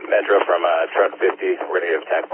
Metro from truck 50. We're going to give TAC